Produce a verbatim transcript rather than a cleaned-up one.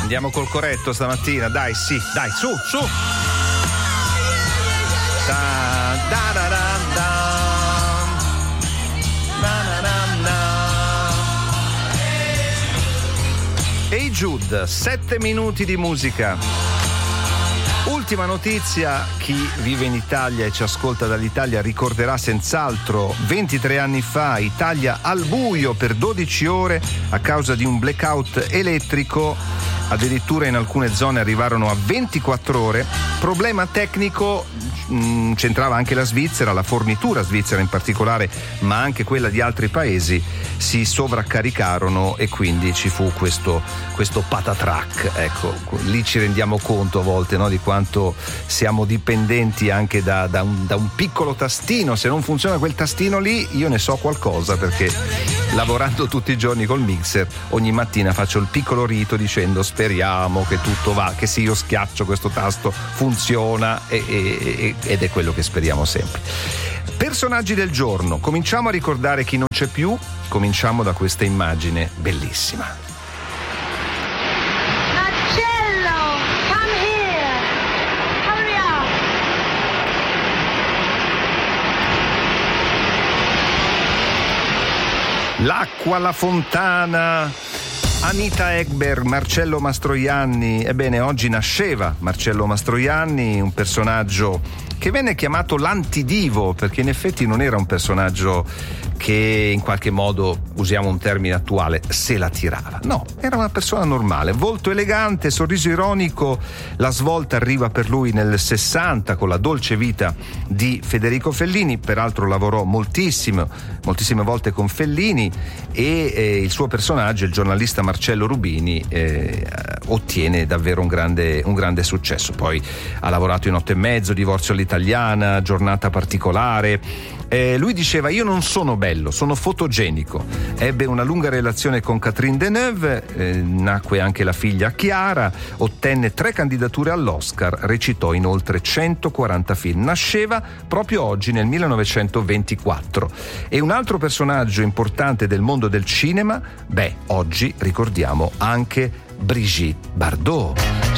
Andiamo col corretto stamattina, dai, sì, dai, su, su. Da, da, da, da, da. Na, na, na, na. Hey Jude, sette minuti di musica. Ultima notizia, chi vive in Italia e ci ascolta dall'Italia ricorderà senz'altro ventitré anni fa Italia al buio per dodici ore a causa di un blackout elettrico, addirittura in alcune zone arrivarono a ventiquattro ore. Problema tecnico, mh, c'entrava anche la Svizzera, la fornitura svizzera in particolare, ma anche quella di altri paesi si sovraccaricarono e quindi ci fu questo, questo patatrack. Ecco, lì ci rendiamo conto a volte, no, di quanto siamo dipendenti anche da, da, un, da un piccolo tastino. Se non funziona quel tastino lì, io ne so qualcosa, perché lavorando tutti i giorni col mixer ogni mattina faccio il piccolo rito dicendo speriamo che tutto va, che se io schiaccio questo tasto funziona, e, e, ed è quello che speriamo sempre. Personaggi del giorno, cominciamo a ricordare chi non c'è più, cominciamo da questa immagine bellissima. Marcello, come here. Hurry up. L'acqua, la fontana, Anita Ekberg, Marcello Mastroianni. Ebbene, oggi nasceva Marcello Mastroianni, un personaggio che venne chiamato l'antidivo, perché in effetti non era un personaggio che in qualche modo, usiamo un termine attuale, se la tirava. No, era una persona normale, volto elegante, sorriso ironico. La svolta arriva per lui nel sessanta con La dolce vita di Federico Fellini, peraltro lavorò moltissimo, moltissime volte con Fellini, e eh, il suo personaggio, il giornalista Marcello Rubini, eh, ottiene davvero un grande, un grande successo. Poi ha lavorato in Otto e mezzo, Divorzio all'italiana, Giornata particolare. Eh, lui diceva: io non sono bello, sono fotogenico. Ebbe una lunga relazione con Catherine Deneuve, eh, nacque anche la figlia Chiara, ottenne tre candidature all'Oscar, recitò in oltre centoquaranta film. Nasceva proprio oggi nel millenovecentoventiquattro. E un altro personaggio importante del mondo del cinema, beh, oggi ricordiamo anche Brigitte Bardot.